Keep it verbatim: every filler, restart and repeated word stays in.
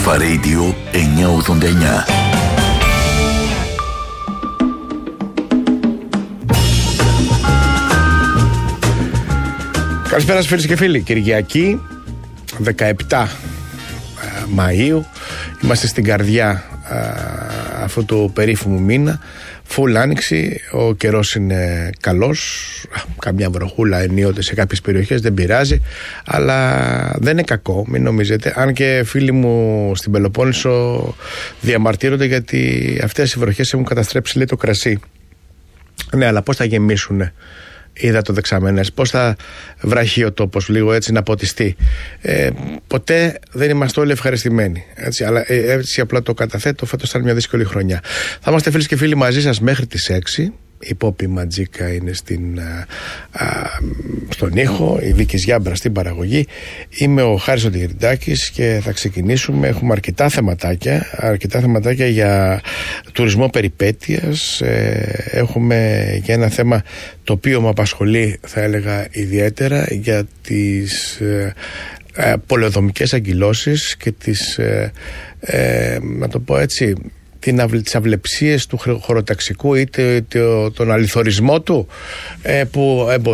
Αλφα Radio εννιακόσια ογδόντα εννιά. Καλησπέρα σας φίλες και φίλοι. Κυριακή δεκαεπτά Μαΐου. Είμαστε στην καρδιά α, αυτού του περίφημου μήνα. Φουλ άνοιξη, ο καιρός είναι καλός. Καμιά βροχούλα ενίοτε σε κάποιες περιοχές, δεν πειράζει. Αλλά δεν είναι κακό, μην νομίζετε. Αν και φίλοι μου στην Πελοπόννησο διαμαρτύρονται γιατί αυτές οι βροχές έχουν καταστρέψει, λέει, το κρασί. Ναι, αλλά πώς θα γεμίσουνε είδα το δεξαμενές, πώς θα βραχεί ο τόπος λίγο έτσι να ποτιστεί. Ε, ποτέ δεν είμαστε όλοι ευχαριστημένοι, έτσι, αλλά ε, έτσι απλά το καταθέτω. Φέτος ήταν μια δύσκολη χρονιά. Θα είμαστε φίλοι και φίλοι μαζί σας μέχρι τις έξι. Η Πόπη Ματζίκα είναι στην, α, α, στον ήχο, η Βίκη Γιάμπρα στην παραγωγή. Είμαι ο Χάρης ο Τιγιρντάκης και θα ξεκινήσουμε. Έχουμε αρκετά θεματάκια, αρκετά θεματάκια για τουρισμό περιπέτειας. Ε, έχουμε για ένα θέμα το οποίο με απασχολεί, θα έλεγα, ιδιαίτερα, για τις ε, ε, πολεοδομικές αγκυλώσεις και τις, ε, ε, να το πω έτσι, τις αυλεψίες του χωροταξικού, είτε τον αληθορισμό του, ε, που εμποδίζουν